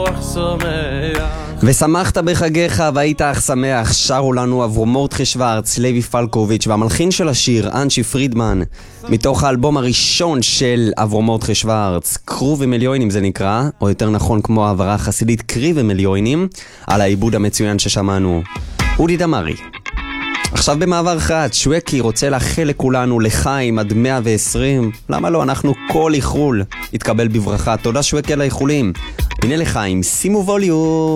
ושמחת בחגיך והיית אך שמח, שרו לנו עבור מורדכי שוורץ, לוי פלקוביץ', והמלחין של השיר אנשי פרידמן, מתוך האלבום הראשון של עבור מורדכי שוורץ, קרו ומיליונים זה נקרא, או יותר נכון כמו העברה החסידית קרי ומיליונים, על העיבוד המצוין ששמענו. אודי דמרי. עכשיו במעבר חד, שווקי רוצה לאחל לכולנו לחיים עד 120. למה לא? אנחנו כל איחול יתקבל בברכה. תודה שווקי על האיחולים. הנה לחיים, שימו ווליום.